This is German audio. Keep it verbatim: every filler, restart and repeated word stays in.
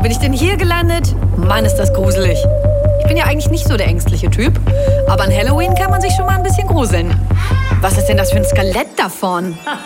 bin ich denn hier gelandet? Mann, ist das gruselig. Ich bin ja eigentlich nicht so der ängstliche Typ, aber an Halloween kann man sich schon mal ein bisschen gruseln. Was ist denn das für ein Skelett da vorn?